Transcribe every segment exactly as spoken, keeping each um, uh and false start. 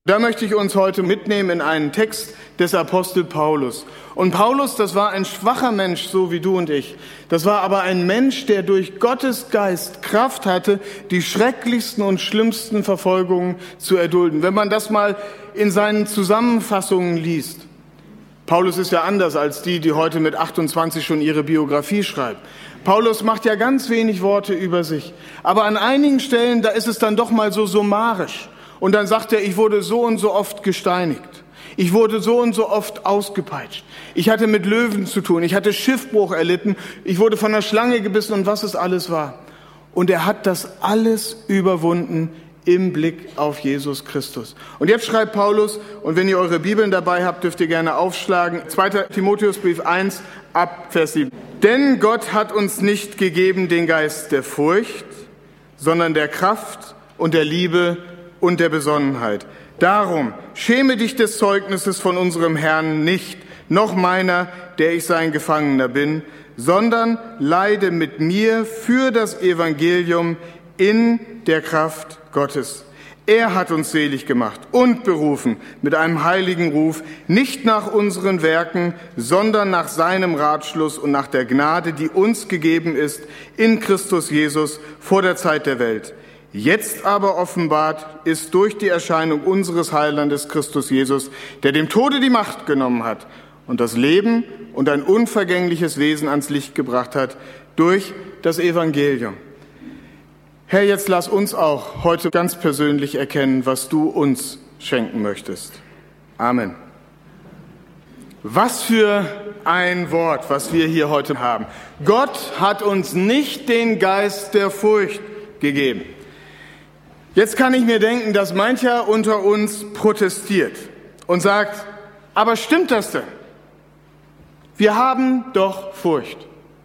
Da möchte ich uns heute mitnehmen in einen Text des Apostel Paulus. Und Paulus, das war ein schwacher Mensch, so wie du und ich. Das war aber ein Mensch, der durch Gottes Geist Kraft hatte, die schrecklichsten und schlimmsten Verfolgungen zu erdulden. Wenn man das mal in seinen Zusammenfassungen liest. Paulus ist ja anders als die, die heute mit achtundzwanzig schon ihre Biografie schreiben. Paulus macht ja ganz wenig Worte über sich. Aber an einigen Stellen, da ist es dann doch mal so summarisch. Und dann sagt er, ich wurde so und so oft gesteinigt. Ich wurde so und so oft ausgepeitscht. Ich hatte mit Löwen zu tun. Ich hatte Schiffbruch erlitten. Ich wurde von einer Schlange gebissen und was es alles war. Und er hat das alles überwunden im Blick auf Jesus Christus. Und jetzt schreibt Paulus, und wenn ihr eure Bibeln dabei habt, dürft ihr gerne aufschlagen, zweiter Timotheusbrief eins, ab Vers sieben. Denn Gott hat uns nicht gegeben den Geist der Furcht, sondern der Kraft und der Liebe und der Besonnenheit. Darum schäme dich des Zeugnisses von unserem Herrn nicht, noch meiner, der ich sein Gefangener bin, sondern leide mit mir für das Evangelium in der Kraft Gottes. Er hat uns selig gemacht und berufen mit einem heiligen Ruf, nicht nach unseren Werken, sondern nach seinem Ratschluss und nach der Gnade, die uns gegeben ist in Christus Jesus vor der Zeit der Welt. Jetzt aber offenbart ist durch die Erscheinung unseres Heilandes Christus Jesus, der dem Tode die Macht genommen hat und das Leben und ein unvergängliches Wesen ans Licht gebracht hat durch das Evangelium. Herr, jetzt lass uns auch heute ganz persönlich erkennen, was du uns schenken möchtest. Amen. Was für ein Wort, was wir hier heute haben. Gott hat uns nicht den Geist der Furcht gegeben. Jetzt kann ich mir denken, dass mancher unter uns protestiert und sagt, aber stimmt das denn? Wir haben doch Furcht.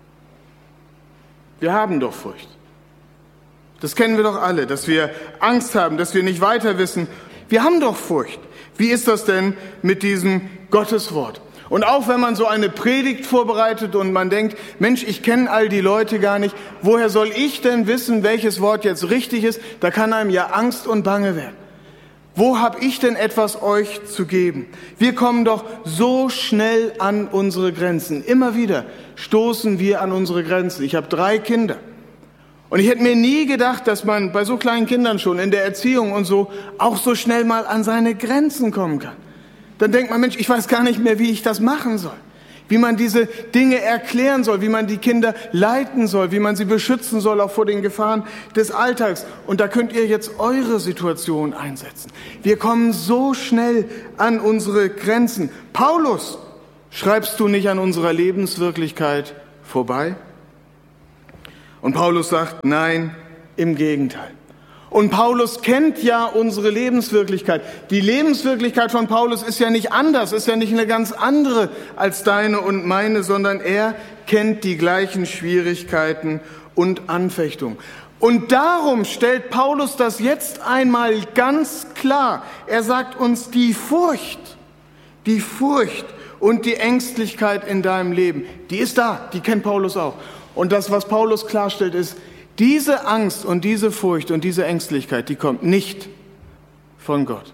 Wir haben doch Furcht. Das kennen wir doch alle, dass wir Angst haben, dass wir nicht weiter wissen. Wir haben doch Furcht. Wie ist das denn mit diesem Gotteswort? Und auch wenn man so eine Predigt vorbereitet und man denkt, Mensch, ich kenne all die Leute gar nicht, woher soll ich denn wissen, welches Wort jetzt richtig ist? Da kann einem ja Angst und Bange werden. Wo habe ich denn etwas euch zu geben? Wir kommen doch so schnell an unsere Grenzen. Immer wieder stoßen wir an unsere Grenzen. Ich habe drei Kinder. Und ich hätte mir nie gedacht, dass man bei so kleinen Kindern schon in der Erziehung und so auch so schnell mal an seine Grenzen kommen kann. Dann denkt man, Mensch, ich weiß gar nicht mehr, wie ich das machen soll. Wie man diese Dinge erklären soll, wie man die Kinder leiten soll, wie man sie beschützen soll, auch vor den Gefahren des Alltags. Und da könnt ihr jetzt eure Situation einsetzen. Wir kommen so schnell an unsere Grenzen. Paulus, schreibst du nicht an unserer Lebenswirklichkeit vorbei? Und Paulus sagt, nein, im Gegenteil. Und Paulus kennt ja unsere Lebenswirklichkeit. Die Lebenswirklichkeit von Paulus ist ja nicht anders, ist ja nicht eine ganz andere als deine und meine, sondern er kennt die gleichen Schwierigkeiten und Anfechtungen. Und darum stellt Paulus das jetzt einmal ganz klar. Er sagt uns, die Furcht, die Furcht und die Ängstlichkeit in deinem Leben, die ist da, die kennt Paulus auch. Und das, was Paulus klarstellt, ist, diese Angst und diese Furcht und diese Ängstlichkeit, die kommt nicht von Gott.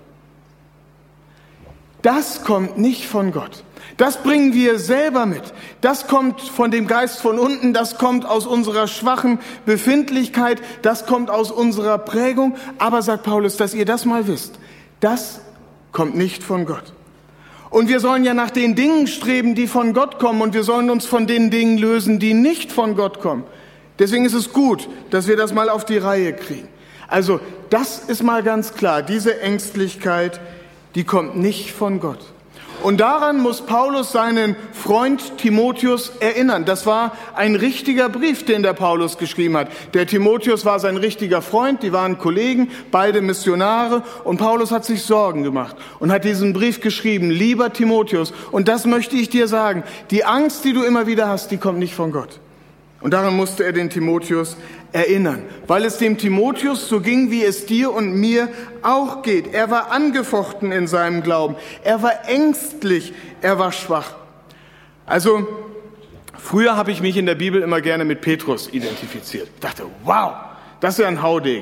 Das kommt nicht von Gott. Das bringen wir selber mit. Das kommt von dem Geist von unten, das kommt aus unserer schwachen Befindlichkeit, das kommt aus unserer Prägung. Aber, sagt Paulus, dass ihr das mal wisst, das kommt nicht von Gott. Und wir sollen ja nach den Dingen streben, die von Gott kommen, und wir sollen uns von den Dingen lösen, die nicht von Gott kommen. Deswegen ist es gut, dass wir das mal auf die Reihe kriegen. Also das ist mal ganz klar, diese Ängstlichkeit, die kommt nicht von Gott. Und daran muss Paulus seinen Freund Timotheus erinnern. Das war ein richtiger Brief, den der Paulus geschrieben hat. Der Timotheus war sein richtiger Freund, die waren Kollegen, beide Missionare. Und Paulus hat sich Sorgen gemacht und hat diesen Brief geschrieben, lieber Timotheus. Und das möchte ich dir sagen, die Angst, die du immer wieder hast, die kommt nicht von Gott. Und daran musste er den Timotheus erinnern, weil es dem Timotheus so ging, wie es dir und mir auch geht. Er war angefochten in seinem Glauben, er war ängstlich, er war schwach. Also früher habe ich mich in der Bibel immer gerne mit Petrus identifiziert. Ich dachte, wow, das ist ja ein Haudegen.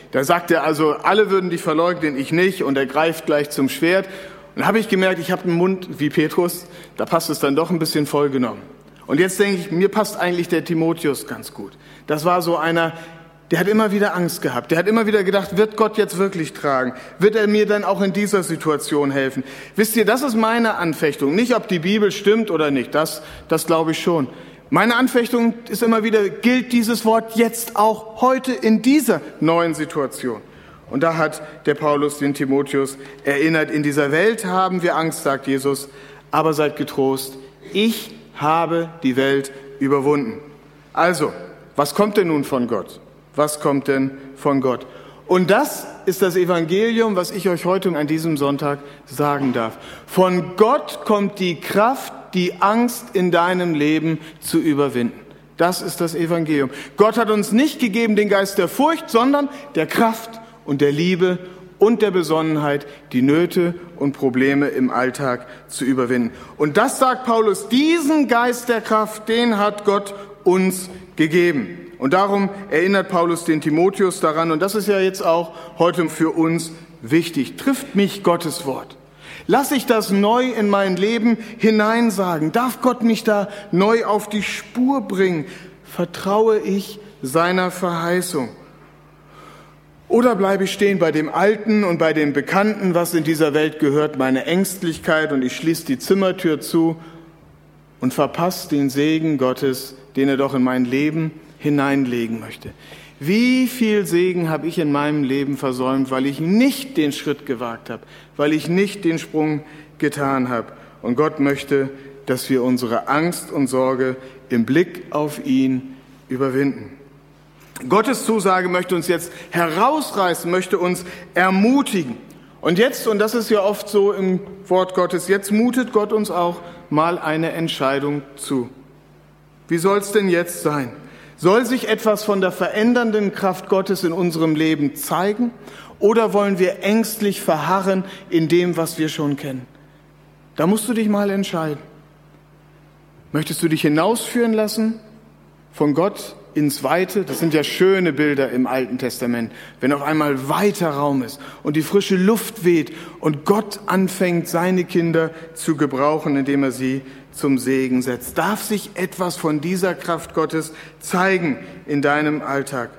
Da sagt er also, alle würden dich verleugnen, ich nicht, und er greift gleich zum Schwert. Und da habe ich gemerkt, ich habe einen Mund wie Petrus, da passt es dann doch ein bisschen voll genommen. Und jetzt denke ich, mir passt eigentlich der Timotheus ganz gut. Das war so einer, der hat immer wieder Angst gehabt. Der hat immer wieder gedacht, wird Gott jetzt wirklich tragen? Wird er mir dann auch in dieser Situation helfen? Wisst ihr, das ist meine Anfechtung. Nicht, ob die Bibel stimmt oder nicht, das, das glaube ich schon. Meine Anfechtung ist immer wieder, gilt dieses Wort jetzt auch heute in dieser neuen Situation? Und da hat der Paulus den Timotheus erinnert, in dieser Welt haben wir Angst, sagt Jesus, aber seid getrost, ich habe die Welt überwunden. Also, was kommt denn nun von Gott? Was kommt denn von Gott? Und das ist das Evangelium, was ich euch heute an diesem Sonntag sagen darf. Von Gott kommt die Kraft, die Angst in deinem Leben zu überwinden. Das ist das Evangelium. Gott hat uns nicht gegeben den Geist der Furcht, sondern der Kraft und der Liebe und der Besonnenheit, die Nöte und Probleme im Alltag zu überwinden. Und das sagt Paulus, diesen Geist der Kraft, den hat Gott uns gegeben. Und darum erinnert Paulus den Timotheus daran, und das ist ja jetzt auch heute für uns wichtig. Trifft mich Gottes Wort? Lass ich das neu in mein Leben hineinsagen? Darf Gott mich da neu auf die Spur bringen? Vertraue ich seiner Verheißung? Oder bleibe ich stehen bei dem Alten und bei dem Bekannten, was in dieser Welt gehört, meine Ängstlichkeit, und ich schließe die Zimmertür zu und verpasse den Segen Gottes, den er doch in mein Leben hineinlegen möchte. Wie viel Segen habe ich in meinem Leben versäumt, weil ich nicht den Schritt gewagt habe, weil ich nicht den Sprung getan habe. Und Gott möchte, dass wir unsere Angst und Sorge im Blick auf ihn überwinden. Gottes Zusage möchte uns jetzt herausreißen, möchte uns ermutigen. Und jetzt, und das ist ja oft so im Wort Gottes, jetzt mutet Gott uns auch mal eine Entscheidung zu. Wie soll es denn jetzt sein? Soll sich etwas von der verändernden Kraft Gottes in unserem Leben zeigen? Oder wollen wir ängstlich verharren in dem, was wir schon kennen? Da musst du dich mal entscheiden. Möchtest du dich hinausführen lassen von Gott ins Weite? Das sind ja schöne Bilder im Alten Testament, wenn auf einmal weiter Raum ist und die frische Luft weht und Gott anfängt, seine Kinder zu gebrauchen, indem er sie zum Segen setzt. Darf sich etwas von dieser Kraft Gottes zeigen in deinem Alltag?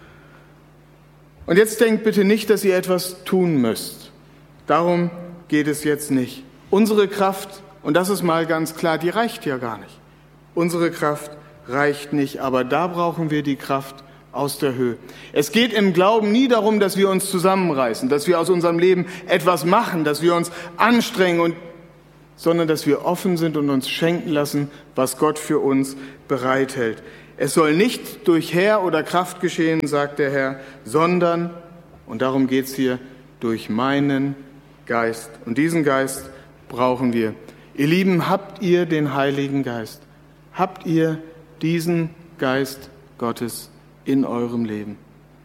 Und jetzt denkt bitte nicht, dass ihr etwas tun müsst. Darum geht es jetzt nicht. Unsere Kraft, und das ist mal ganz klar, die reicht ja gar nicht. Unsere Kraft reicht nicht, aber da brauchen wir die Kraft aus der Höhe. Es geht im Glauben nie darum, dass wir uns zusammenreißen, dass wir aus unserem Leben etwas machen, dass wir uns anstrengen, und, sondern dass wir offen sind und uns schenken lassen, was Gott für uns bereithält. Es soll nicht durch Heer oder Kraft geschehen, sagt der Herr, sondern, und darum geht es hier, durch meinen Geist. Und diesen Geist brauchen wir. Ihr Lieben, habt ihr den Heiligen Geist? Habt ihr diesen Geist Gottes in eurem Leben?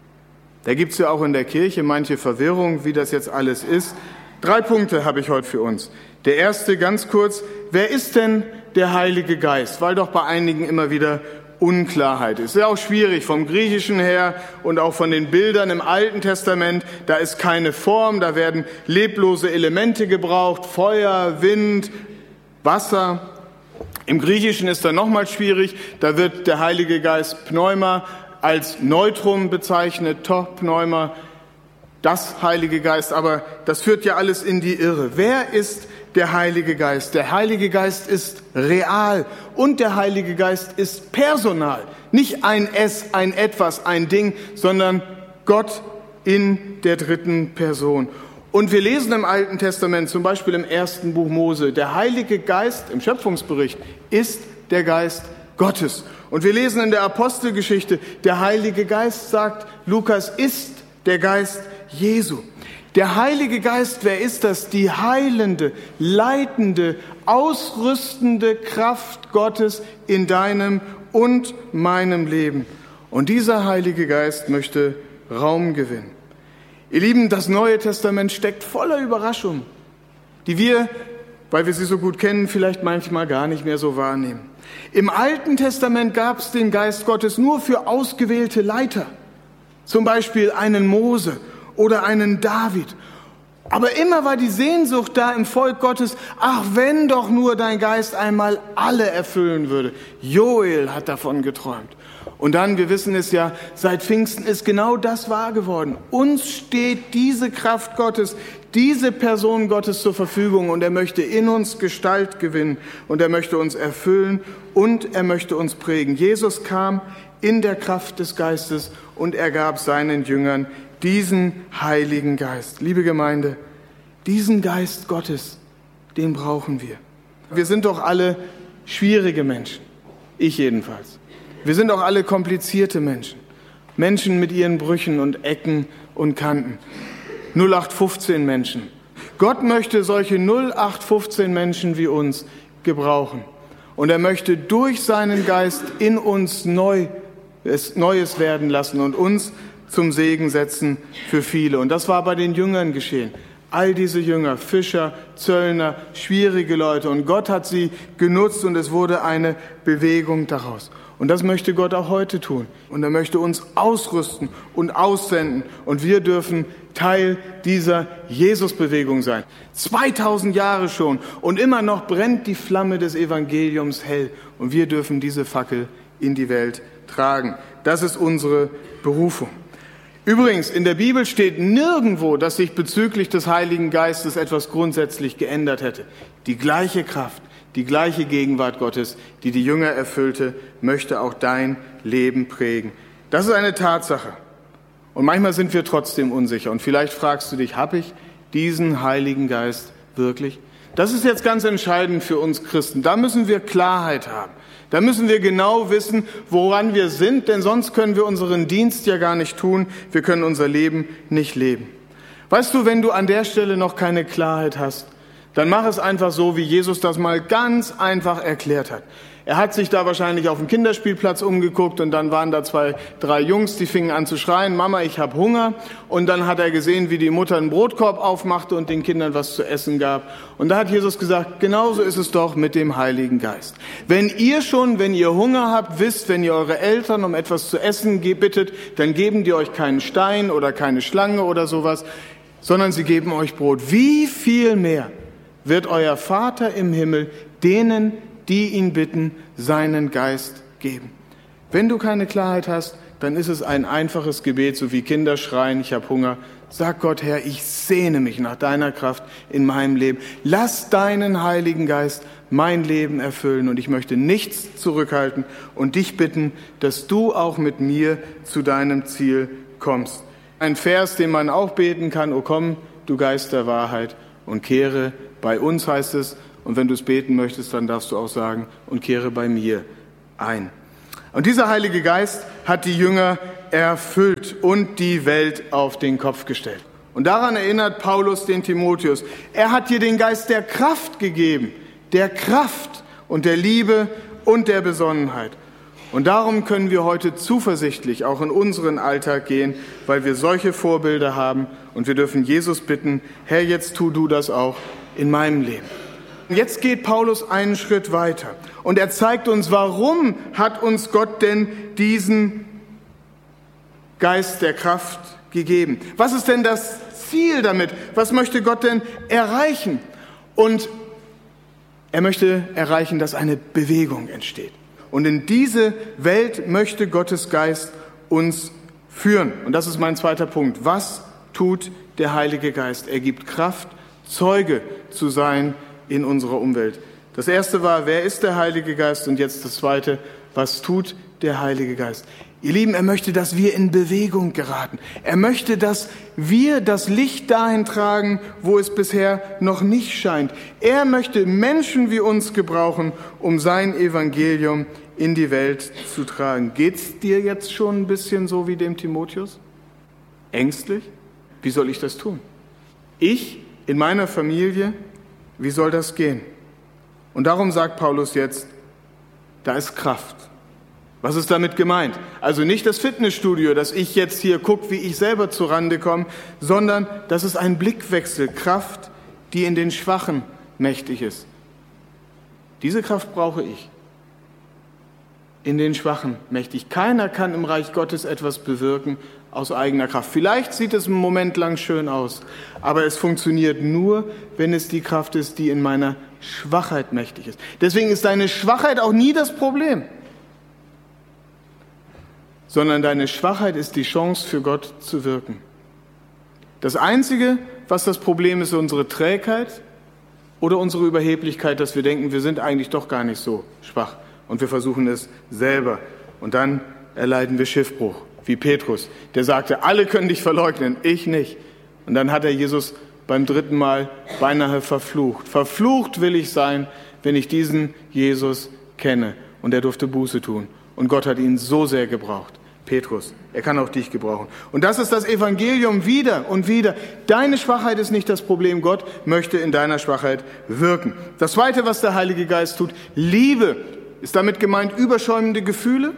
Da gibt es ja auch in der Kirche manche Verwirrung, wie das jetzt alles ist. Drei Punkte habe ich heute für uns. Der erste, ganz kurz, wer ist denn der Heilige Geist? Weil doch bei einigen immer wieder Unklarheit ist. Ist ja auch schwierig vom Griechischen her und auch von den Bildern im Alten Testament. Da ist keine Form, da werden leblose Elemente gebraucht, Feuer, Wind, Wasser. Im Griechischen ist da nochmal schwierig, da wird der Heilige Geist Pneuma als Neutrum bezeichnet, to Pneuma, das Heilige Geist, aber das führt ja alles in die Irre. Wer ist der Heilige Geist? Der Heilige Geist ist real und der Heilige Geist ist personal. Nicht ein Es, ein Etwas, ein Ding, sondern Gott in der dritten Person. Und wir lesen im Alten Testament, zum Beispiel im ersten Buch Mose, der Heilige Geist im Schöpfungsbericht ist der Geist Gottes. Und wir lesen in der Apostelgeschichte, der Heilige Geist, sagt Lukas, ist der Geist Jesu. Der Heilige Geist, wer ist das? Die heilende, leitende, ausrüstende Kraft Gottes in deinem und meinem Leben. Und dieser Heilige Geist möchte Raum gewinnen. Ihr Lieben, das Neue Testament steckt voller Überraschungen, die wir, weil wir sie so gut kennen, vielleicht manchmal gar nicht mehr so wahrnehmen. Im Alten Testament gab es den Geist Gottes nur für ausgewählte Leiter. Zum Beispiel einen Mose oder einen David. Aber immer war die Sehnsucht da im Volk Gottes, ach, wenn doch nur dein Geist einmal alle erfüllen würde. Joel hat davon geträumt. Und dann, wir wissen es ja, seit Pfingsten ist genau das wahr geworden. Uns steht diese Kraft Gottes, diese Person Gottes zur Verfügung und er möchte in uns Gestalt gewinnen und er möchte uns erfüllen und er möchte uns prägen. Jesus kam in der Kraft des Geistes und er gab seinen Jüngern diesen Heiligen Geist. Liebe Gemeinde, diesen Geist Gottes, den brauchen wir. Wir sind doch alle schwierige Menschen, ich jedenfalls. Wir sind auch alle komplizierte Menschen, Menschen mit ihren Brüchen und Ecken und Kanten. null acht fünfzehn Menschen. Gott möchte solche null acht fünfzehn Menschen wie uns gebrauchen. Und er möchte durch seinen Geist in uns neu, es Neues werden lassen und uns zum Segen setzen für viele. Und das war bei den Jüngern geschehen. All diese Jünger, Fischer, Zöllner, schwierige Leute. Und Gott hat sie genutzt und es wurde eine Bewegung daraus. Und das möchte Gott auch heute tun. Und er möchte uns ausrüsten und aussenden. Und wir dürfen Teil dieser Jesus-Bewegung sein. zweitausend Jahre schon. Und immer noch brennt die Flamme des Evangeliums hell. Und wir dürfen diese Fackel in die Welt tragen. Das ist unsere Berufung. Übrigens, in der Bibel steht nirgendwo, dass sich bezüglich des Heiligen Geistes etwas grundsätzlich geändert hätte. Die gleiche Kraft, die gleiche Gegenwart Gottes, die die Jünger erfüllte, möchte auch dein Leben prägen. Das ist eine Tatsache. Und manchmal sind wir trotzdem unsicher. Und vielleicht fragst du dich, habe ich diesen Heiligen Geist wirklich? Das ist jetzt ganz entscheidend für uns Christen. Da müssen wir Klarheit haben. Da müssen wir genau wissen, woran wir sind, denn sonst können wir unseren Dienst ja gar nicht tun. Wir können unser Leben nicht leben. Weißt du, wenn du an der Stelle noch keine Klarheit hast, dann mach es einfach so, wie Jesus das mal ganz einfach erklärt hat. Er hat sich da wahrscheinlich auf dem Kinderspielplatz umgeguckt und dann waren da zwei, drei Jungs, die fingen an zu schreien, Mama, ich habe Hunger. Und dann hat er gesehen, wie die Mutter einen Brotkorb aufmachte und den Kindern was zu essen gab. Und da hat Jesus gesagt, genauso ist es doch mit dem Heiligen Geist. Wenn ihr schon, wenn ihr Hunger habt, wisst, wenn ihr eure Eltern um etwas zu essen bittet, dann geben die euch keinen Stein oder keine Schlange oder sowas, sondern sie geben euch Brot. Wie viel mehr wird euer Vater im Himmel denen, die ihn bitten, seinen Geist geben. Wenn du keine Klarheit hast, dann ist es ein einfaches Gebet, so wie Kinder schreien, ich habe Hunger. Sag Gott, Herr, ich sehne mich nach deiner Kraft in meinem Leben. Lass deinen Heiligen Geist mein Leben erfüllen und ich möchte nichts zurückhalten und dich bitten, dass du auch mit mir zu deinem Ziel kommst. Ein Vers, den man auch beten kann, O komm, du Geist der Wahrheit und kehre, bei uns heißt es, und wenn du es beten möchtest, dann darfst du auch sagen, und kehre bei mir ein. Und dieser Heilige Geist hat die Jünger erfüllt und die Welt auf den Kopf gestellt. Und daran erinnert Paulus den Timotheus. Er hat dir den Geist der Kraft gegeben, der Kraft und der Liebe und der Besonnenheit. Und darum können wir heute zuversichtlich auch in unseren Alltag gehen, weil wir solche Vorbilder haben und wir dürfen Jesus bitten, Herr, jetzt tu du das auch in meinem Leben. Jetzt geht Paulus einen Schritt weiter und er zeigt uns, warum hat uns Gott denn diesen Geist der Kraft gegeben? Was ist denn das Ziel damit? Was möchte Gott denn erreichen? Und er möchte erreichen, dass eine Bewegung entsteht. Und in diese Welt möchte Gottes Geist uns führen. Und das ist mein zweiter Punkt. Was tut der Heilige Geist? Er gibt Kraft, Zeuge zu sein in unserer Umwelt. Das erste war, wer ist der Heilige Geist? Und jetzt das zweite, was tut der Heilige Geist? Ihr Lieben, er möchte, dass wir in Bewegung geraten. Er möchte, dass wir das Licht dahin tragen, wo es bisher noch nicht scheint. Er möchte Menschen wie uns gebrauchen, um sein Evangelium in die Welt zu tragen. Geht's dir jetzt schon ein bisschen so wie dem Timotheus? Ängstlich? Wie soll ich das tun? Ich in meiner Familie, wie soll das gehen? Und darum sagt Paulus jetzt, da ist Kraft. Was ist damit gemeint? Also nicht das Fitnessstudio, dass ich jetzt hier gucke, wie ich selber zurande komme, sondern das ist ein Blickwechsel, Kraft, die in den Schwachen mächtig ist. Diese Kraft brauche ich. In den Schwachen mächtig. Keiner kann im Reich Gottes etwas bewirken, aus eigener Kraft. Vielleicht sieht es einen Moment lang schön aus, aber es funktioniert nur, wenn es die Kraft ist, die in meiner Schwachheit mächtig ist. Deswegen ist deine Schwachheit auch nie das Problem, sondern deine Schwachheit ist die Chance für Gott zu wirken. Das Einzige, was das Problem ist, ist unsere Trägheit oder unsere Überheblichkeit, dass wir denken, wir sind eigentlich doch gar nicht so schwach und wir versuchen es selber. Und dann erleiden wir Schiffbruch, wie Petrus, der sagte, alle können dich verleugnen, ich nicht. Und dann hat er Jesus beim dritten Mal beinahe verflucht. Verflucht will ich sein, wenn ich diesen Jesus kenne. Und er durfte Buße tun. Und Gott hat ihn so sehr gebraucht. Petrus, er kann auch dich gebrauchen. Und das ist das Evangelium wieder und wieder. Deine Schwachheit ist nicht das Problem. Gott möchte in deiner Schwachheit wirken. Das Zweite, was der Heilige Geist tut, Liebe. Ist damit gemeint überschäumende Gefühle?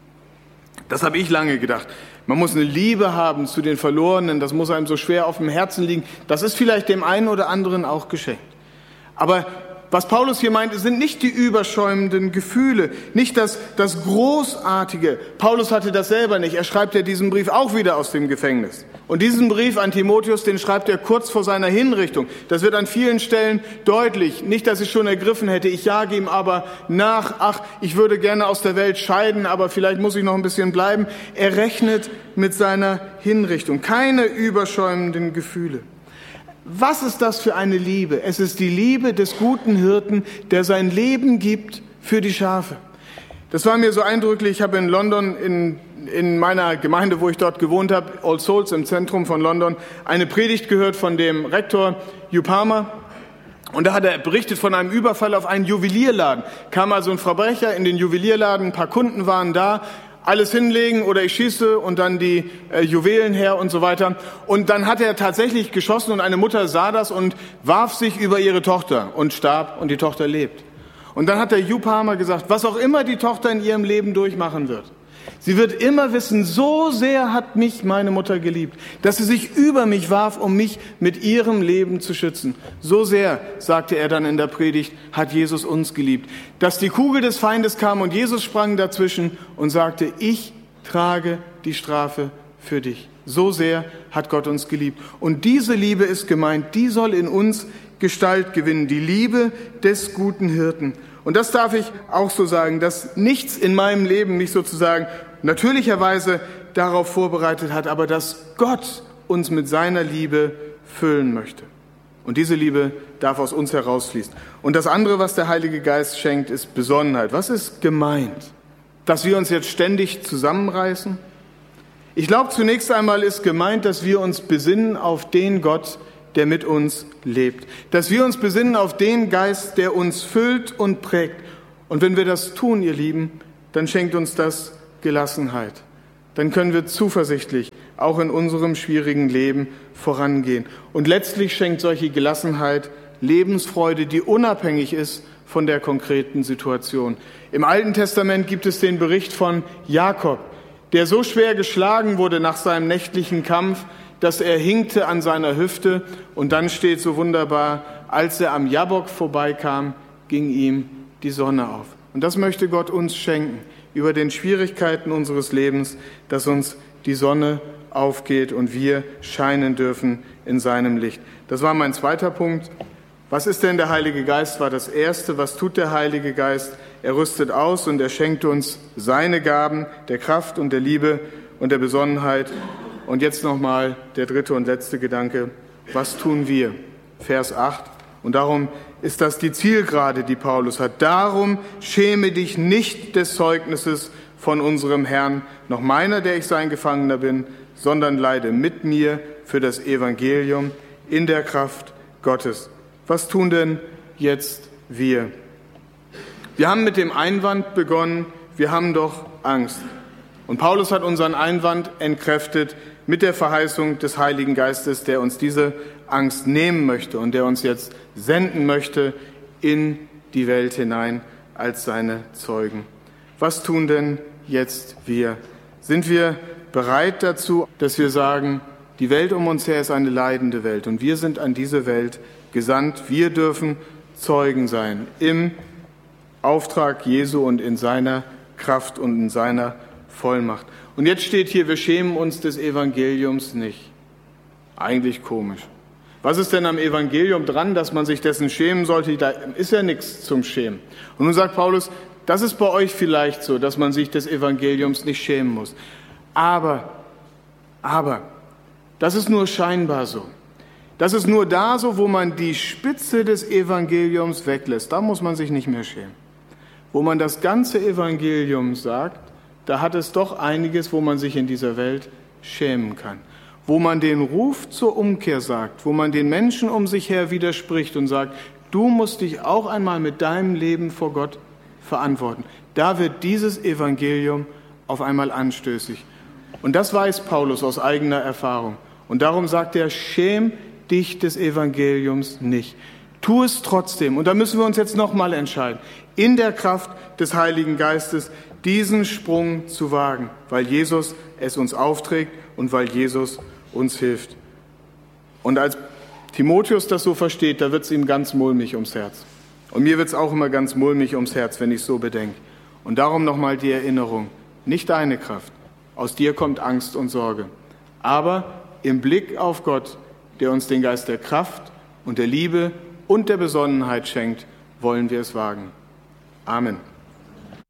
Das habe ich lange gedacht. Man muss eine Liebe haben zu den Verlorenen. Das muss einem so schwer auf dem Herzen liegen. Das ist vielleicht dem einen oder anderen auch geschenkt. Aber was Paulus hier meint, sind nicht die überschäumenden Gefühle, nicht das, das Großartige. Paulus hatte das selber nicht. Er schreibt ja diesen Brief auch wieder aus dem Gefängnis. Und diesen Brief an Timotheus, den schreibt er kurz vor seiner Hinrichtung. Das wird an vielen Stellen deutlich. Nicht, dass ich schon ergriffen hätte, ich jage ihm aber nach. Ach, ich würde gerne aus der Welt scheiden, aber vielleicht muss ich noch ein bisschen bleiben. Er rechnet mit seiner Hinrichtung. Keine überschäumenden Gefühle. Was ist das für eine Liebe? Es ist die Liebe des guten Hirten, der sein Leben gibt für die Schafe. Das war mir so eindrücklich. Ich habe in London, in, in meiner Gemeinde, wo ich dort gewohnt habe, All Souls im Zentrum von London, eine Predigt gehört von dem Rektor Hugh Palmer. Und da hat er berichtet von einem Überfall auf einen Juwelierladen. Kam also ein Verbrecher in den Juwelierladen, ein paar Kunden waren da, alles hinlegen oder ich schieße und dann die äh, Juwelen her und so weiter. Und dann hat er tatsächlich geschossen und eine Mutter sah das und warf sich über ihre Tochter und starb und die Tochter lebt. Und dann hat der Hugh Palmer gesagt, was auch immer die Tochter in ihrem Leben durchmachen wird, sie wird immer wissen, so sehr hat mich meine Mutter geliebt, dass sie sich über mich warf, um mich mit ihrem Leben zu schützen. So sehr, sagte er dann in der Predigt, hat Jesus uns geliebt. Dass die Kugel des Feindes kam und Jesus sprang dazwischen und sagte, ich trage die Strafe für dich. So sehr hat Gott uns geliebt. Und diese Liebe ist gemeint, die soll in uns Gestalt gewinnen, die Liebe des guten Hirten. Und das darf ich auch so sagen, dass nichts in meinem Leben mich sozusagen natürlicherweise darauf vorbereitet hat, aber dass Gott uns mit seiner Liebe füllen möchte. Und diese Liebe darf aus uns herausfließen. Und das andere, was der Heilige Geist schenkt, ist Besonnenheit. Was ist gemeint? Dass wir uns jetzt ständig zusammenreißen? Ich glaube, zunächst einmal ist gemeint, dass wir uns besinnen auf den Gott, der mit uns lebt. Dass wir uns besinnen auf den Geist, der uns füllt und prägt. Und wenn wir das tun, ihr Lieben, dann schenkt uns das Gelassenheit. Dann können wir zuversichtlich auch in unserem schwierigen Leben vorangehen. Und letztlich schenkt solche Gelassenheit Lebensfreude, die unabhängig ist von der konkreten Situation. Im Alten Testament gibt es den Bericht von Jakob, der so schwer geschlagen wurde nach seinem nächtlichen Kampf, dass er hinkte an seiner Hüfte. Und dann steht so wunderbar, als er am Jabbok vorbeikam, ging ihm die Sonne auf. Und das möchte Gott uns schenken, über den Schwierigkeiten unseres Lebens, dass uns die Sonne aufgeht und wir scheinen dürfen in seinem Licht. Das war mein zweiter Punkt. Was ist denn der Heilige Geist? War das Erste. Was tut der Heilige Geist? Er rüstet aus und er schenkt uns seine Gaben der Kraft und der Liebe und der Besonnenheit. Und jetzt nochmal der dritte und letzte Gedanke. Was tun wir? Vers acht. Und darum ist das die Zielgerade, die Paulus hat. Darum schäme dich nicht des Zeugnisses von unserem Herrn, noch meiner, der ich sein Gefangener bin, sondern leide mit mir für das Evangelium in der Kraft Gottes. Was tun denn jetzt wir? Wir haben mit dem Einwand begonnen, wir haben doch Angst. Und Paulus hat unseren Einwand entkräftet mit der Verheißung des Heiligen Geistes, der uns diese Angst nehmen möchte und der uns jetzt senden möchte in die Welt hinein als seine Zeugen. Was tun denn jetzt wir? Sind wir bereit dazu, dass wir sagen, die Welt um uns her ist eine leidende Welt und wir sind an diese Welt gesandt. Wir dürfen Zeugen sein im Auftrag Jesu und in seiner Kraft und in seiner voll macht. Und jetzt steht hier, wir schämen uns des Evangeliums nicht. Eigentlich komisch. Was ist denn am Evangelium dran, dass man sich dessen schämen sollte? Da ist ja nichts zum Schämen. Und nun sagt Paulus, das ist bei euch vielleicht so, dass man sich des Evangeliums nicht schämen muss. Aber, aber, das ist nur scheinbar so. Das ist nur da so, wo man die Spitze des Evangeliums weglässt. Da muss man sich nicht mehr schämen. Wo man das ganze Evangelium sagt, da hat es doch einiges, wo man sich in dieser Welt schämen kann. Wo man den Ruf zur Umkehr sagt, wo man den Menschen um sich her widerspricht und sagt, du musst dich auch einmal mit deinem Leben vor Gott verantworten. Da wird dieses Evangelium auf einmal anstößig. Und das weiß Paulus aus eigener Erfahrung. Und darum sagt er, schäm dich des Evangeliums nicht. Tu es trotzdem. Und da müssen wir uns jetzt nochmal entscheiden, in der Kraft des Heiligen Geistes diesen Sprung zu wagen, weil Jesus es uns aufträgt und weil Jesus uns hilft. Und als Timotheus das so versteht, da wird es ihm ganz mulmig ums Herz. Und mir wird es auch immer ganz mulmig ums Herz, wenn ich so bedenke. Und darum nochmal die Erinnerung, nicht deine Kraft, aus dir kommt Angst und Sorge. Aber im Blick auf Gott, der uns den Geist der Kraft und der Liebe und der Besonnenheit schenkt, wollen wir es wagen. Amen.